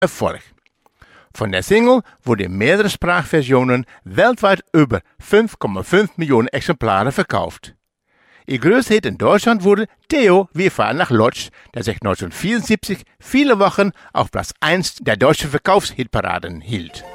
Erfolg. Von der Single wurden in mehreren Sprachversionen weltweit über 5,5 Millionen Exemplare verkauft. Ihr größter Hit in Deutschland wurde Theo, wir fahren nach Lodz, der sich 1974 viele Wochen auf Platz 1 der deutschen Verkaufshitparaden hielt.